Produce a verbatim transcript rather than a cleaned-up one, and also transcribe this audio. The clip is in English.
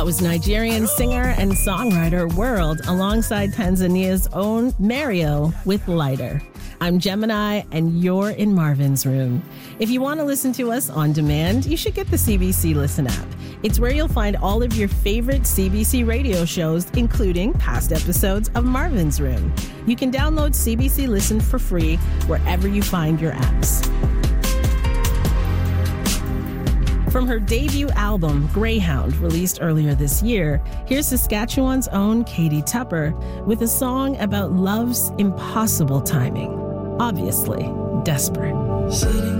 was Nigerian singer and songwriter World alongside Tanzania's own Mario with Lighter. I'm Gemini, and you're in Marvin's Room. If you want to listen to us on demand, you should get the C B C Listen app. It's where you'll find all of your favorite C B C radio shows, including past episodes of Marvin's Room. You can download C B C Listen for free wherever you find your apps. From her debut album, Greyhound, released earlier this year, here's Saskatchewan's own Katie Tupper with a song about love's impossible timing. Obviously, desperate. Sitting